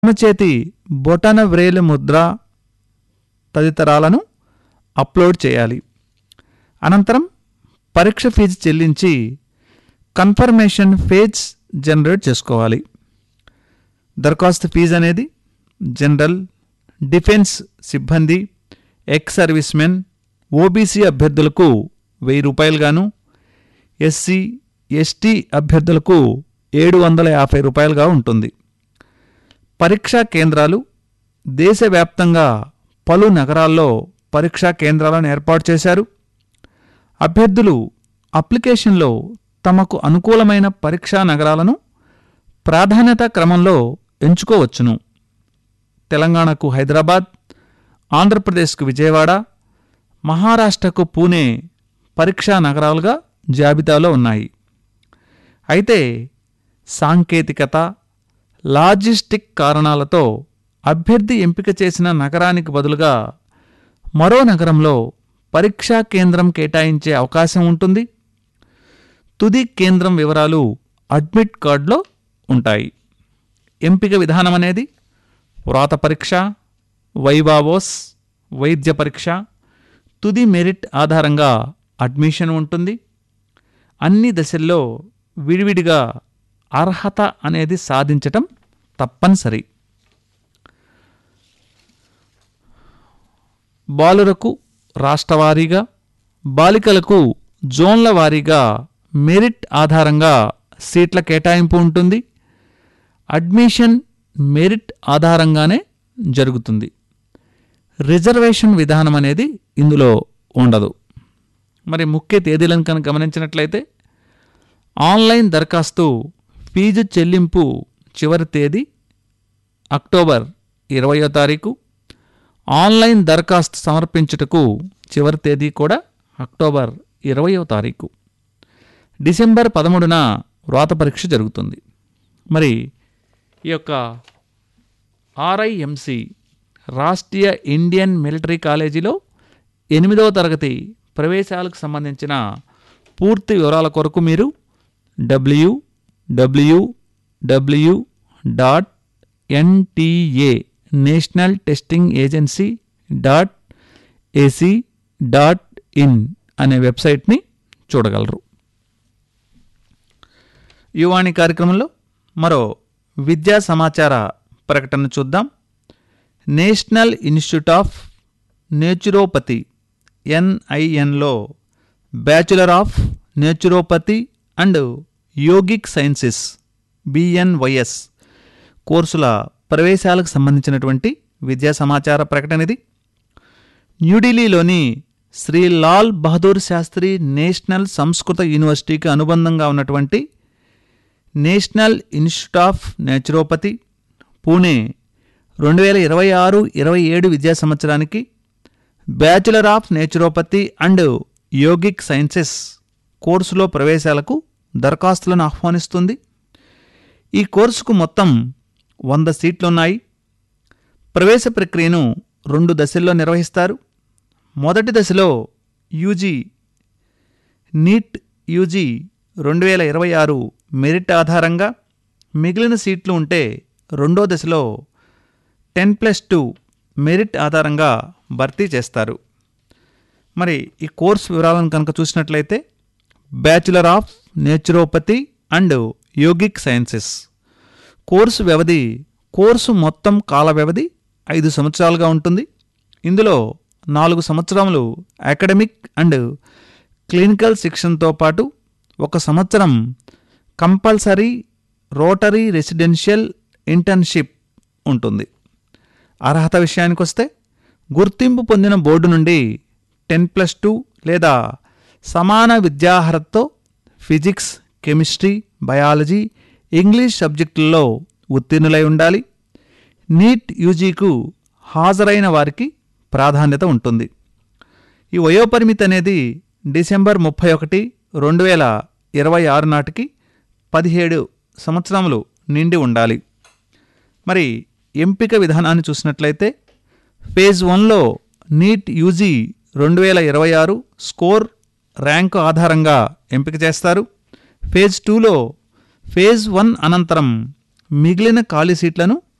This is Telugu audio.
చేతి బొటన వ్రేలు ముద్ర తదితరాలను అప్లోడ్ చేయాలి. అనంతరం పరీక్ష ఫీజు చెల్లించి కన్ఫర్మేషన్ పేజ్ జనరేట్ చేసుకోవాలి. దరఖాస్తు ఫీజు అనేది జనరల్, డిఫెన్స్ సిబ్బంది, ఎక్స్ సర్వీస్మెన్, ఓబీసీ అభ్యర్థులకు 1000 రూపాయలు గాను, ఎస్సీ ఎస్టీ అభ్యర్థులకు 750 రూపాయలుగా ఉంటుంది. పరీక్షా కేంద్రాలు దేశవ్యాప్తంగా పలు నగరాల్లో పరీక్షా కేంద్రాలను ఏర్పాటు చేశారు. అభ్యర్థులు అప్లికేషన్లో తమకు అనుకూలమైన పరీక్షా నగరాలను ప్రాధాన్యత క్రమంలో ఎంచుకోవచ్చును. తెలంగాణకు హైదరాబాద్, ఆంధ్రప్రదేశ్కు విజయవాడ, మహారాష్ట్రకు పూణే పరీక్షా నగరాలుగా జాబితాలో ఉన్నాయి. అయితే సాంకేతికత, లాజిస్టిక్ కారణాలతో అభ్యర్థి ఎంపిక చేసిన నగరానికి బదులుగా మరో నగరంలో పరీక్షా కేంద్రం కేటాయించే అవకాశం ఉంటుంది. తుది కేంద్రం వివరాలు అడ్మిట్ కార్డులో ఉంటాయి. ఎంపిక విధానం అనేది వ్రాత పరీక్ష, వైవావోస్, వైద్య పరీక్ష, తుది మెరిట్ ఆధారంగా అడ్మిషన్ ఉంటుంది. అన్ని దశల్లో విడివిడిగా అర్హత అనేది సాధించటం తప్పనిసరి. బాలురకు రాష్ట్రవారీగా, బాలికలకు జోన్ల వారీగా మెరిట్ ఆధారంగా సీట్ల కేటాయింపు ఉంటుంది. అడ్మిషన్ మెరిట్ ఆధారంగానే జరుగుతుంది. రిజర్వేషన్ విధానం అనేది ఇందులో ఉండదు. మరి ముఖ్య తేదీలను కనుక గమనించినట్లయితే ఆన్లైన్ దరఖాస్తు ఫీజు చెల్లింపు చివరి తేదీ అక్టోబర్ 20వ తారీఖు, ఆన్లైన్ దరఖాస్తు సమర్పించుటకు చివరి తేదీ కూడా అక్టోబర్ 20వ తారీఖు. డిసెంబర్ 13న వ్రాత పరీక్ష జరుగుతుంది. మరి ఈ యొక్క RIMC రాష్ట్రీయ ఇండియన్ మిలిటరీ కాలేజీలో 8వ తరగతి ప్రవేశాలకు సంబంధించిన పూర్తి వివరాల కొరకు మీరు www.nta.national.testing-agency.ac.in అనే వెబ్సైట్ని చూడగలరు. యువాణి కార్యక్రమంలో మరో విద్యా సమాచార ప్రకటన చూద్దాం. National institute of naturopathy NINలో bachelor of naturopathy and yogic sciences BNYS కోర్సుల ప్రవేశాలకు సంబంధించినటువంటి విద్యా సమాచార ప్రకటన ఇది. న్యూఢిల్లీలోని శ్రీ లాల్ బహదూర్ శాస్త్రి నేషనల్ సంస్కృత యూనివర్సిటీకి అనుబంధంగా ఉన్నటువంటి national institute of naturopathy Pune 2026-27 విద్యా సంవత్సరానికి bachelor of naturopathy and yogic sciences కోర్సులో ప్రవేశాలకు దరఖాస్తులను ఆహ్వానిస్తుంది. ఈ కోర్సుకు మొత్తం 100 సీట్లున్నాయి. ప్రవేశ ప్రక్రియను 2 దశల్లో నిర్వహిస్తారు. మొదటి దశలో నీట్ యూజీ 2026 మెరిట్ ఆధారంగా, మిగిలిన సీట్లు ఉంటే రెండో దశలో 10+2 మెరిట్ ఆధారంగా భర్తీ చేస్తారు. మరి ఈ కోర్సు వివరాలను కనుక చూసినట్లయితే bachelor of naturopathy and yogic sciences course మొత్తం కాల వ్యవధి 5 సంవత్సరాలుగా ఉంటుంది. ఇందులో 4 సంవత్సరములు అకాడమిక్ అండ్ క్లినికల్ శిక్షణతో పాటు 1 సంవత్సరం కంపల్సరీ రోటరీ రెసిడెన్షియల్ ఇంటర్న్షిప్ ఉంటుంది. అర్హత విషయానికి వస్తే గుర్తింపు పొందిన బోర్డు నుండి 10+2 లేదా సమాన విద్యార్హతతో ఫిజిక్స్, కెమిస్ట్రీ, బయాలజీ, ఇంగ్లీష్ సబ్జెక్టుల్లో ఉత్తీర్ణులై ఉండాలి. నీట్ యూజీకు హాజరైన వారికి ప్రాధాన్యత ఉంటుంది. ఈ వయోపరిమితి అనేది డిసెంబర్ 31, 2026 నాటికి 17 సంవత్సరములు నిండి ఉండాలి. మరి ఎంపిక విధానాన్ని చూసినట్లయితే phase 1లో NEET UG 2026 score rank ఆధారంగా ఎంపిక చేస్తారు. ఫేజ్ 2లో ఫేజ్ 1 అనంతరం మిగిలిన ఖాళీ సీట్లను